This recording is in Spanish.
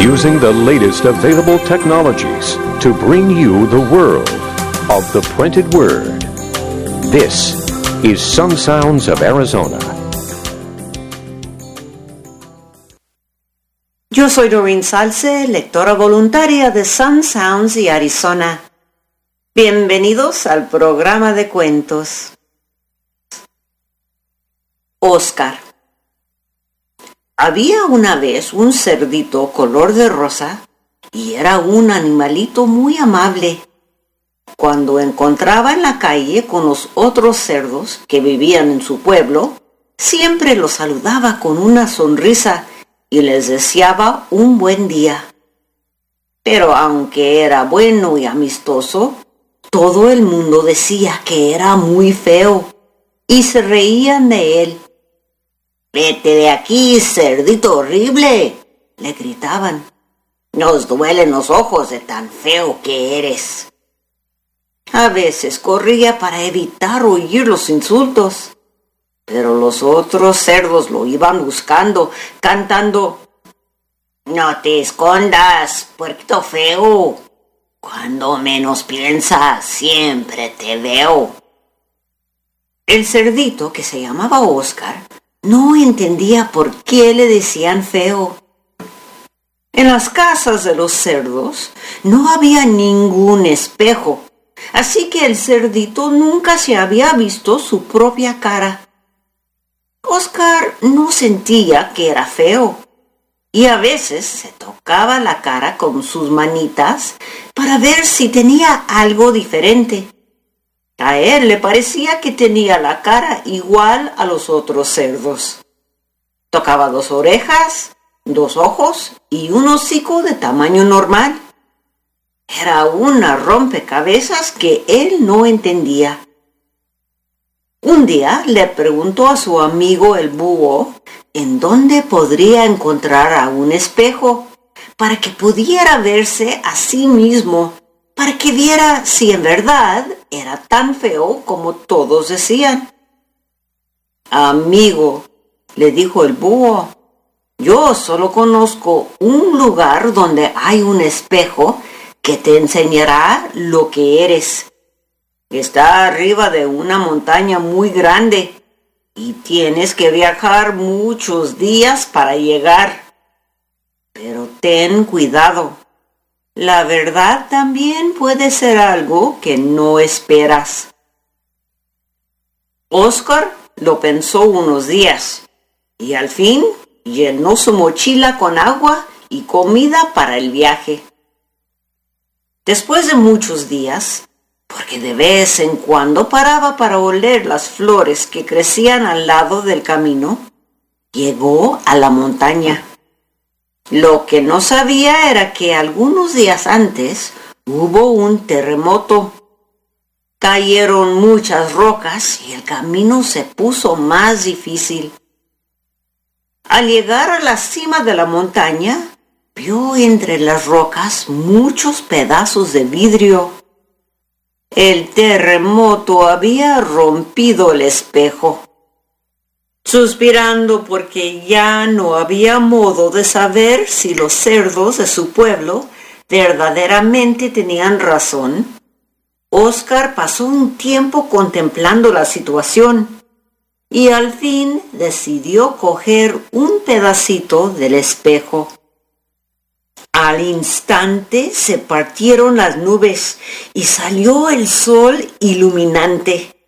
using the latest available technologies to bring you the world of the printed word. This is Sun Sounds of Arizona. Yo soy Doreen Salce, lectora voluntaria de Sun Sounds y Arizona. Bienvenidos al programa de cuentos. Oscar. Había una vez un cerdito color de rosa y era un animalito muy amable. Cuando encontraba en la calle con los otros cerdos que vivían en su pueblo, siempre los saludaba con una sonrisa y les deseaba un buen día. Pero aunque era bueno y amistoso, todo el mundo decía que era muy feo y se reían de él. «¡Vete de aquí, cerdito horrible!», le gritaban. «Nos duelen los ojos de tan feo que eres». A veces corría para evitar oír los insultos, pero los otros cerdos lo iban buscando, cantando: «No te escondas, puerquito feo. Cuando menos piensas, siempre te veo». El cerdito, que se llamaba Oscar, no entendía por qué le decían feo. En las casas de los cerdos no había ningún espejo, así que el cerdito nunca se había visto su propia cara. Oscar no sentía que era feo y a veces se tocaba la cara con sus manitas para ver si tenía algo diferente. A él le parecía que tenía la cara igual a los otros cerdos. Tocaba 2 orejas, 2 ojos y un hocico de tamaño normal. Era una rompecabezas que él no entendía. Un día le preguntó a su amigo el búho en dónde podría encontrar a un espejo para que pudiera verse a sí mismo, para que viera si en verdad era tan feo como todos decían. «Amigo», le dijo el búho, «yo solo conozco un lugar donde hay un espejo que te enseñará lo que eres. Está arriba de una montaña muy grande y tienes que viajar muchos días para llegar. Pero ten cuidado. La verdad también puede ser algo que no esperas». Oscar lo pensó unos días y al fin llenó su mochila con agua y comida para el viaje. Después de muchos días, porque de vez en cuando paraba para oler las flores que crecían al lado del camino, llegó a la montaña. Lo que no sabía era que algunos días antes hubo un terremoto. Cayeron muchas rocas y el camino se puso más difícil. Al llegar a la cima de la montaña, vio entre las rocas muchos pedazos de vidrio. El terremoto había rompido el espejo. Suspirando porque ya no había modo de saber si los cerdos de su pueblo verdaderamente tenían razón, Oscar pasó un tiempo contemplando la situación y al fin decidió coger un pedacito del espejo. Al instante se partieron las nubes y salió el sol iluminante.